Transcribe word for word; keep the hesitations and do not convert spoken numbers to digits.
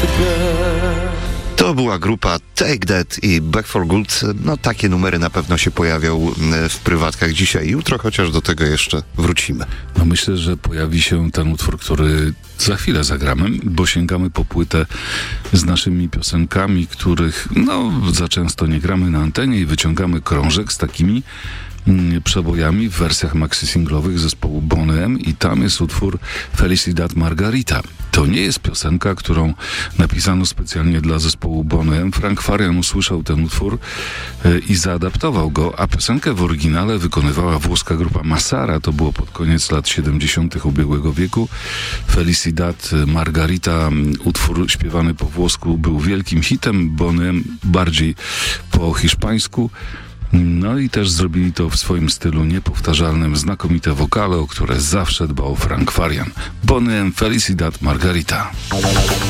To była grupa Take That i Back for Good. No takie numery na pewno się pojawią w prywatkach dzisiaj i jutro, chociaż do tego jeszcze wrócimy. No myślę, że pojawi się ten utwór, który za chwilę zagramy, bo sięgamy po płytę z naszymi piosenkami, których no za często nie gramy na antenie i wyciągamy krążek z takimi przebojami w wersjach maxi-singlowych zespołu Boney M i tam jest utwór Felicidad Margarita. To nie jest piosenka, którą napisano specjalnie dla zespołu Boney M. Frank Farian usłyszał ten utwór y, i zaadaptował go, a piosenkę w oryginale wykonywała włoska grupa Massara. To było pod koniec lat siedemdziesiątych ubiegłego wieku. Felicidad Margarita, utwór śpiewany po włosku, był wielkim hitem. Boney M bardziej po hiszpańsku. No i też zrobili to w swoim stylu niepowtarzalnym, znakomite wokale, o które zawsze dbał Frank Farian. Boney M, Felicidad Margarita.